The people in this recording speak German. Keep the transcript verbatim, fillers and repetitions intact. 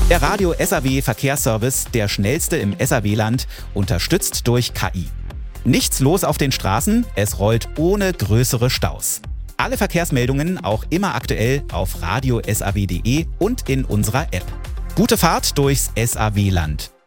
Der Radio S A W Verkehrsservice, der schnellste im S A W-Land, unterstützt durch K I. Nichts los auf den Straßen, es rollt ohne größere Staus. Alle Verkehrsmeldungen auch immer aktuell auf radio punkt s a w punkt d e und in unserer App. Gute Fahrt durchs S A W-Land.